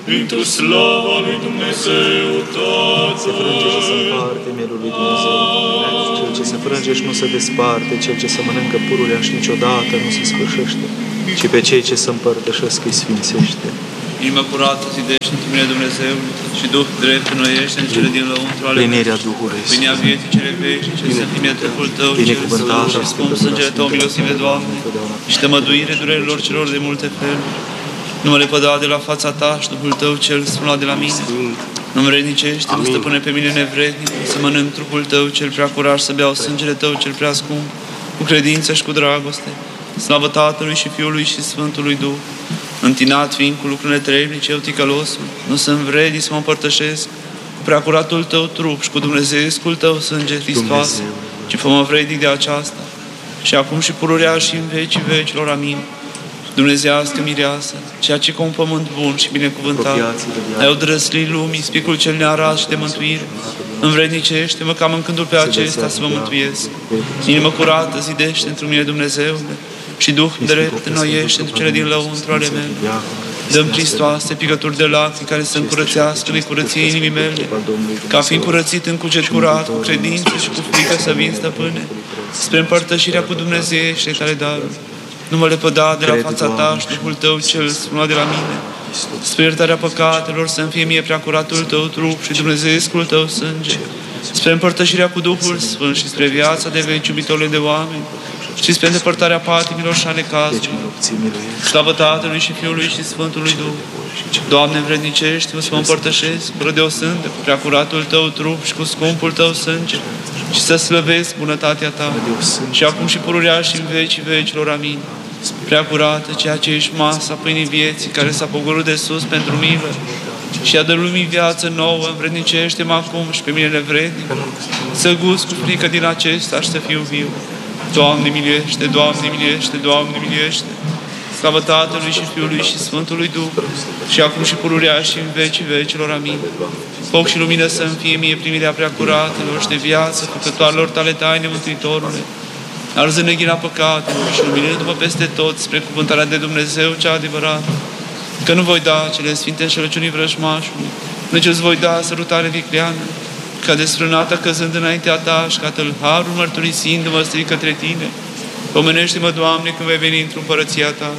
Într-o slava lui Dumnezeu Tatăl. Se frânge și se împarte mielul lui Dumnezeu. Cel ce se frânge și nu se desparte, cel ce se mănâncă pururea și niciodată nu se sfârșește, ci pe cei ce se împărtășesc îi sfințește. Inima curată zidește într mine Dumnezeu și Duh drept înnoiește în cele din lăuntru ale plinirea Duhului Sfânt. Pâinea vieții cele veșnice, să fie trupul Tău, cel și scump sângele Tău, milostive, Doamne, și tămăduire durerilor celor de multe feluri. Nu mă lepăda de la fața Ta și Duhul Tău cel sfânt de la mine. Nu-mi vrednicește, nu stăpâne pe mine nevrednic, să mănânc trupul Tău cel prea curat, să beau sângele Tău cel prea scump, cu credință și cu dragoste. Slavă Tatălui și Fiului și Sfântului Duh. Întinat fiind cu lucrurile trebnice, eu ticălosul, nu sunt vrednic să mă împărtășesc cu preacuratul Tău trup și cu Dumnezeescul Tău sânge, Hristoase, ci fă-mă vrednic de aceasta. Și acum și pururea și în vecii vecilor, amin. Dumnezeiască mireasă, ceea ce cu un pământ bun și binecuvântat, ai odrăslit lumii, spicul cel nearat și de mântuire. Învrednicește-mă ca mâncându-l pe acesta să mă mântuiesc. Inimă curată zidește într mine, Dumnezeule, și Duh drept înnoiește într cele din lăuntru ale mele. Dă-mi, Hristoase, picături de lacrimi care să încurățească necurăție inimii mele, ca fiind curățit în cuget curat, cu credință și cu frică să vin, Stăpâne, spre împărtășirea cu Dumnezeiește Tale daruri. Nu mă lepăda de la fața Ta și Duhul Tău cel sfânt de la mine. Spre iertarea păcatelor să-mi fie mie preacuratul Tău trup și Dumnezeescul Tău sânge. Spre împărtășirea cu Duhul Sfânt și spre viața de veci, iubitorile de oameni, și spre îndepărtarea patimilor și ale cazului. Slavă Tatălui și Fiului și Sfântului Duh. Doamne, învrednicește-mă să mă împărtășesc fără de o sântă cu preacuratul Tău trup și cu scumpul Tău sânge și să slăvesc bunătatea Ta și acum și pururea și în vecii vecilor, amin. Preacurată, ceea ce ești masa pâinii vieții care s-a pogorât de sus pentru milă și a dă lumii viață nouă, învrednicește-mă acum și pe mine nevrednic să gust cu frică din acesta și să fiu viu. Doamne miluiește, Doamne miluiește, Doamne miluiește. Slavă Tatălui și Fiului și Sfântului Duh, și acum și pururea și în vecii vecilor, amin. Foc și lumină să-mi fie mie primirea preacuratelor și de viață, făcătoarelor Tale taine, Mântuitorule, arzând ghina păcatelor și luminându-mă peste tot spre cuvântarea de Dumnezeu cea adevărată, că nu voi da cele sfinte înșelăciunii vrăjmașului, nici îți voi da sărutare vicleană, ca desfrânată căzând înaintea Ta și ca tâlharul mărturisindu-mă stric către Tine. Pomenește-mă, Doamne, când vei veni într-o împărăția Ta.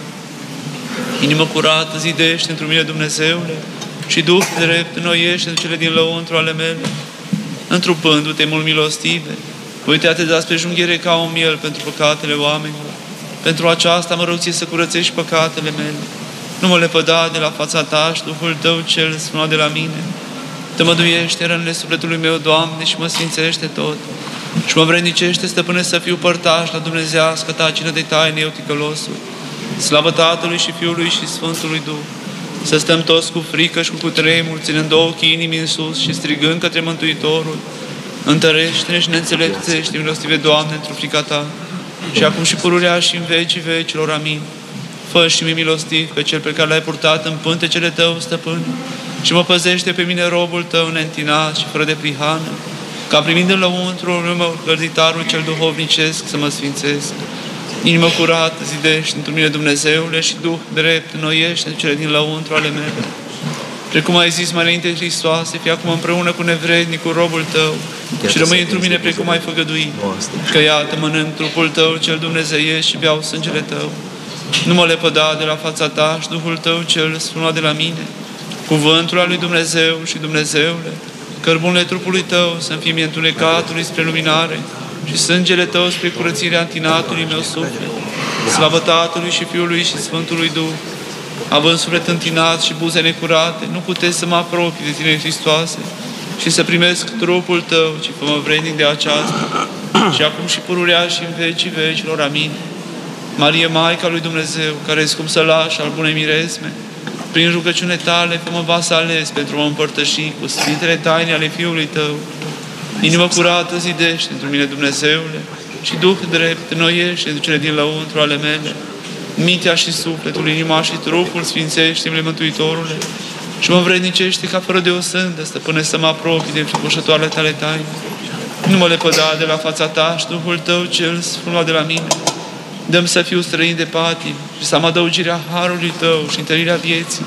Inimă curată zidește într mine, Dumnezeule, și Duh drept înnoiește în cele din lăuntru ale mele, întrupându-te mult milostive. Uite-te de spre junghiere ca un miel pentru păcatele oamenilor. Pentru aceasta mă rog Ție să curățești păcatele mele. Nu mă lepăda de la fața Ta și Duhul Tău cel sfânt de la mine. Tămăduiește rănile sufletului meu, Doamne, și mă sfințește tot. Și mă vrednicește, Stăpâne, să fiu părtaș la dumnezeiască Ta cină de taine, eu ticălosul. Slavă Tatălui și Fiului și Sfântului Duh. Să stăm toți cu frică și cu cutremur, ținând ochii inimii în sus și strigând către Mântuitorul. Întărește-ne și ne înțelepțește, milostive, Doamne, într-o frica Ta. Și acum și pururea și în vecii vecilor, amin. Fă și mie milostiv pe Cel pe care L-ai purtat în pântecele Tău, Stăpâne, și mă păzește pe mine, robul Tău, neîntinat și fără de prihană, ca primind în lăuntrul meu gărditarul cel duhovnicesc să mă sfințesc. Inimă curată zidește într mine, Dumnezeule, și Duh drept înnoiește în cele din lăuntru ale mele. Precum ai zis mai înainte, Hristoase, fii acum împreună cu nevrednicul robul Tău și rămâi într mine precum ai făgăduit, că iată mănânc trupul Tău cel dumnezeiesc și beau sângele Tău. Nu mă lepăda de la fața Ta și Duhul Tău cel sfânt de la mine. Cuvântul al lui Dumnezeu și Dumnezeule, cărbunele trupului Tău să-mi fie mie întunecatului spre luminare și sângele Tău spre curățirea întinatului meu suflet. Slavă Tatălui și Fiului și Sfântului Duh. Având suflet întinat și buze necurate, nu puteți să mă apropii de Tine, Hristoase, și să primesc trupul Tău, ci fă-mă vrednic de aceasta. Și acum și pururea și în vecii vecilor, amin. Marie, Maica lui Dumnezeu, care ești cum să lași al bunei miresme, prin rugăciune Tale, fă-mă vas ales pentru a mă împărtăși cu sfintele taine ale Fiului Tău. Inimă curată zidește într mine, Dumnezeule, și Duh drept înnoiește în cele din lăuntru ale mele. Mintea și sufletul, inima și trupul sfințește-mi, Mântuitorule, și mă vrednicește ca fără de o sândă, Stăpâne, să mă apropii de înfricoșătoarele Tale taine. Nu mă lepăda de la fața Ta și Duhul Tău cel sfânt de la mine. Dă-mi să fiu străin de patim și să am adăugirea harului Tău și întărirea vieții,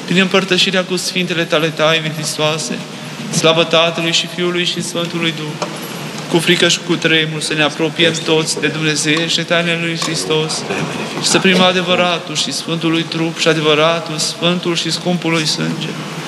prin împărtășirea cu Sfintele Tale taine Hristoase, slavă Tatălui și Fiului și Sfântului Duh, cu frică și cu tremur să ne apropiem toți de Dumnezeu și tainele lui Hristos și să primim adevăratul și Sfântul lui trup și adevăratul, Sfântul și scumpul lui sânge,